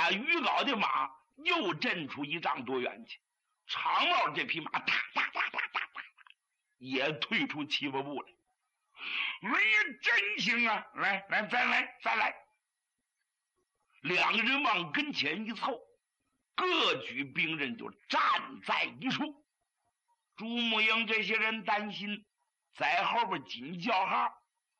把于皋的马又震出1丈多远去。长毛这匹马哒也退出7八步来。哎呀，真行啊！来，再来！两个人往跟前一凑，各举兵刃就站在一处。朱木英这些人担心，在后边紧叫号：“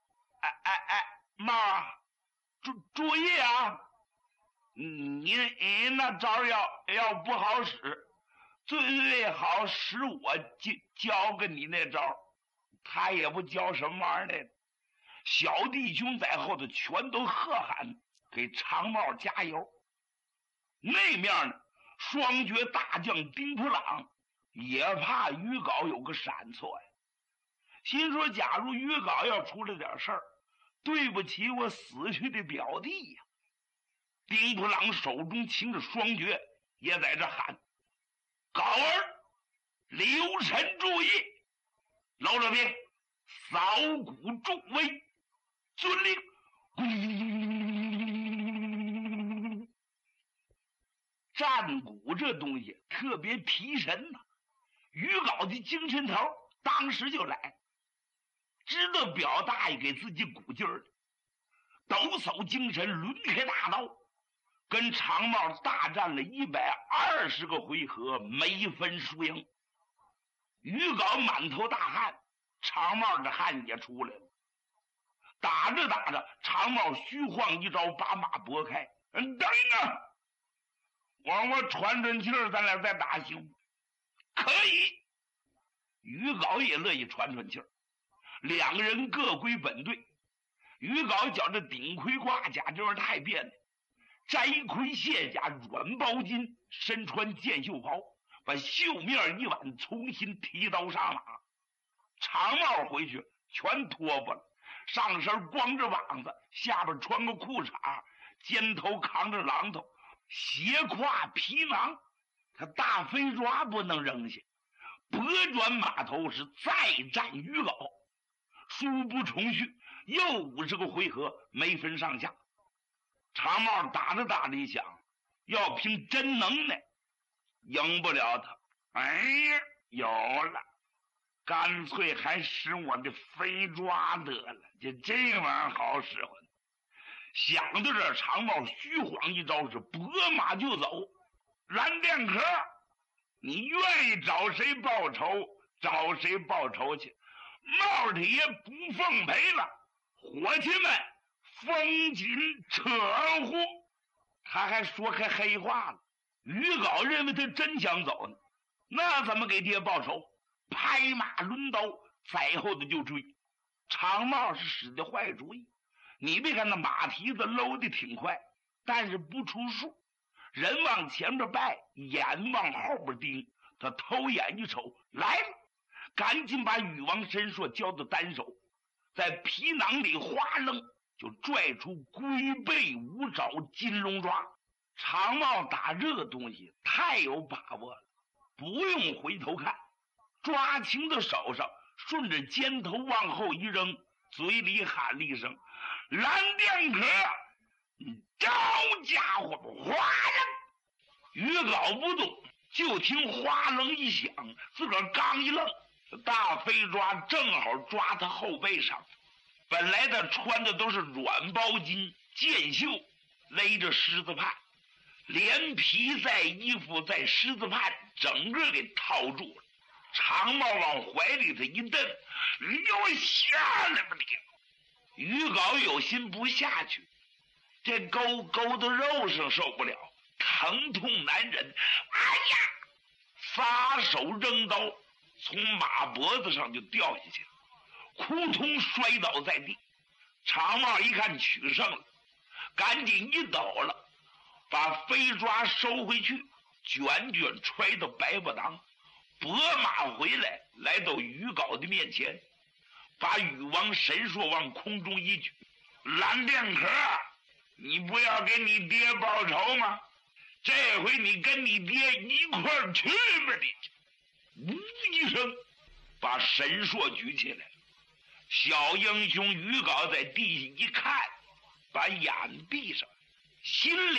妈，注意啊！你那招要不好使，最好使我教给你那招。”他也不教什么玩意儿的。小弟兄在后头全都喝喊，给长毛加油。那面呢，双绝大将丁普朗也怕于皋有个闪错呀，心说假如于皋要出了点事儿，对不起我死去的表弟呀。丁普朗手中擎着双绝，也在这喊：“皋儿，留神注意，老这边扫鼓助威，遵令。”战鼓这东西特别提神呐，于皋的精神头当时就来，知道表大爷给自己鼓劲儿，抖擞精神，抡开大刀，跟长毛大战了120个回合，没分输赢。于皋满头大汗，长毛的汗也出来了。打着，长毛虚晃一招，把马拨开。等啊！我喘气儿，咱俩再打行吗？可以。于皋也乐意喘气儿。两个人各归本队。于皋觉着顶盔挂甲这玩意儿太别扭，摘盔卸甲，软包巾，身穿箭袖袍，把袖面一挽，重新提刀上马。长帽回去全脱不了，上身光着膀子，下边穿个裤衩，肩头扛着榔头，斜挎皮囊。他大飞抓不能扔下，拨转马头是再战于皋。殊不重续，又50个回合，没分上下。长帽打着一想，要凭真能耐，赢不了他。哎呀，有了，干脆还使我的飞抓得了，这玩意儿好使唤。想到这，长帽虚晃一招，是拨马就走。蓝靛壳，你愿意找谁报仇，找谁报仇去。帽铁爷不奉陪了，伙计们封紧扯呼。他还说开黑话了。于皋认为他真想走呢，那怎么给爹报仇？拍马抡刀，在后头就追。长帽是使的坏主意，你别看那马蹄子搂的挺快，但是不出数。人往前面拜，眼往后边盯，他偷眼一瞅，来了，赶紧把禹王神硕交到单手，在皮囊里哗楞就拽出龟背5爪金龙抓。长帽打这个东西太有把握了，不用回头看，抓轻的手上，顺着肩头往后一扔，嘴里喊了一声：“蓝靛壳！”招家伙，哗楞！于皋不动，就听哗楞一响，自个儿刚一愣，大飞抓正好抓他后背上。本来他穿的都是软包巾，箭袖勒着狮子畔，连皮在衣服在狮子畔整个给套住了。长帽往怀里头一蹬：“你给我下来吧你！”于皋有心不下去，这勾的肉上受不了，疼痛难忍。哎呀！撒手扔刀，从马脖子上就掉下去了，扑通摔倒在地。长帽一看取胜了，赶紧一抖了，把飞抓收回去，卷揣到白布囊，拨马回来，来到于皋的面前，把禹王神硕往空中一举：“蓝靛壳，你不要给你爹报仇吗？这回你跟你爹一块儿去吧你！”呜一声，把神硕举起来了。小英雄于皋在地下一看，把眼闭上，心里